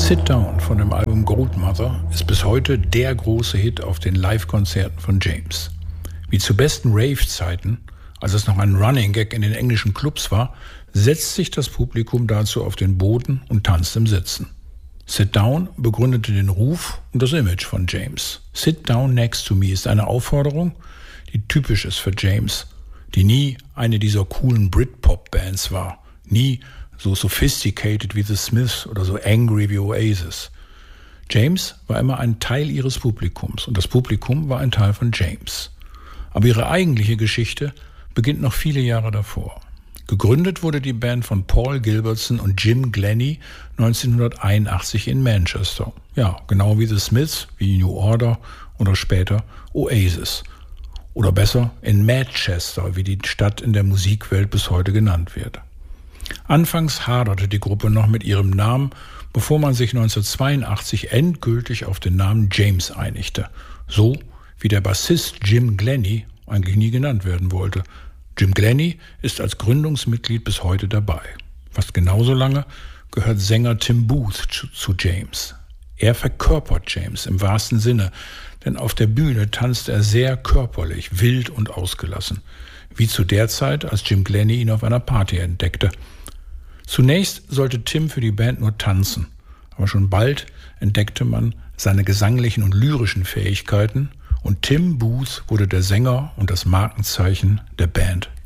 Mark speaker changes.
Speaker 1: Sit Down von dem Album Goldmother ist bis heute der große Hit auf den Live-Konzerten von James. Wie zu besten Rave-Zeiten, als es noch ein Running Gag in den englischen Clubs war, setzt sich das Publikum dazu auf den Boden und tanzt im Sitzen. Sit Down begründete den Ruf und das Image von James. Sit Down Next to Me ist eine Aufforderung, die typisch ist für James, die nie eine dieser coolen Britpop-Bands war, nie so sophisticated wie The Smiths oder so angry wie Oasis. James war immer ein Teil ihres Publikums und das Publikum war ein Teil von James. Aber ihre eigentliche Geschichte beginnt noch viele Jahre davor. Gegründet wurde die Band von Paul Gilbertson und Jim Glennie 1981 in Manchester. Ja, genau wie The Smiths, wie New Order oder später Oasis. Oder besser in Manchester, wie die Stadt in der Musikwelt bis heute genannt wird. Anfangs haderte die Gruppe noch mit ihrem Namen, bevor man sich 1982 endgültig auf den Namen James einigte. So wie der Bassist Jim Glennie eigentlich nie genannt werden wollte. Jim Glennie ist als Gründungsmitglied bis heute dabei. Fast genauso lange gehört Sänger Tim Booth zu James. Er verkörpert James im wahrsten Sinne, denn auf der Bühne tanzt er sehr körperlich, wild und ausgelassen. Wie zu der Zeit, als Jim Glennie ihn auf einer Party entdeckte. Zunächst sollte Tim für die Band nur tanzen, aber schon bald entdeckte man seine gesanglichen und lyrischen Fähigkeiten und Tim Booth wurde der Sänger und das Markenzeichen der Band